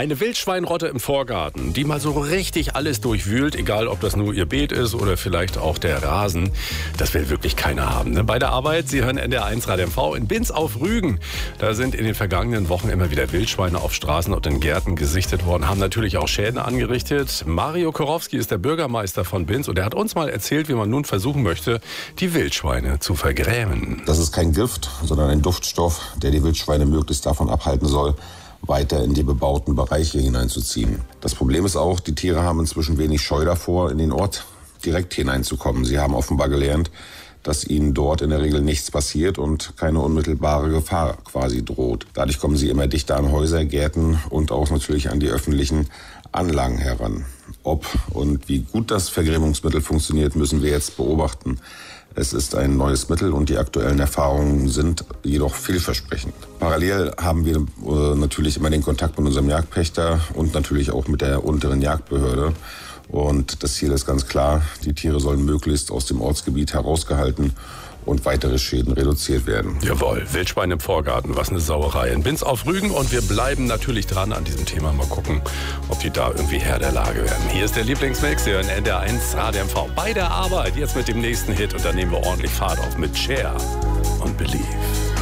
Eine Wildschweinrotte im Vorgarten, die mal so richtig alles durchwühlt, egal ob das nur ihr Beet ist oder vielleicht auch der Rasen. Das will wirklich keiner haben. Ne? Bei der Arbeit, Sie hören NDR1 Radio MV in Binz auf Rügen. Da sind in den vergangenen Wochen immer wieder Wildschweine auf Straßen und in Gärten gesichtet worden, haben natürlich auch Schäden angerichtet. Mario Korowski ist der Bürgermeister von Binz und er hat uns mal erzählt, wie man nun versuchen möchte, die Wildschweine zu vergrämen. Das ist kein Gift, sondern ein Duftstoff, der die Wildschweine möglichst davon abhalten soll, weiter in die bebauten Bereiche hineinzuziehen. Das Problem ist auch, die Tiere haben inzwischen wenig Scheu davor, in den Ort direkt hineinzukommen. Sie haben offenbar gelernt, dass ihnen dort in der Regel nichts passiert und keine unmittelbare Gefahr quasi droht. Dadurch kommen sie immer dichter an Häuser, Gärten und auch natürlich an die öffentlichen Anlagen heran. Ob und wie gut das Vergrämungsmittel funktioniert, müssen wir jetzt beobachten. Es ist ein neues Mittel und die aktuellen Erfahrungen sind jedoch vielversprechend. Parallel haben wir natürlich immer den Kontakt mit unserem Jagdpächter und natürlich auch mit der unteren Jagdbehörde. Und das Ziel ist ganz klar, die Tiere sollen möglichst aus dem Ortsgebiet herausgehalten und weitere Schäden reduziert werden. Jawohl, Wildschwein im Vorgarten, was eine Sauerei. In Binz auf Rügen und wir bleiben natürlich dran an diesem Thema. Mal gucken, ob die da irgendwie Herr der Lage werden. Hier ist der Lieblingsmix, wir hören NDR1 Radio MV. Bei der Arbeit, jetzt mit dem nächsten Hit und dann nehmen wir ordentlich Fahrt auf mit Cher und Believe.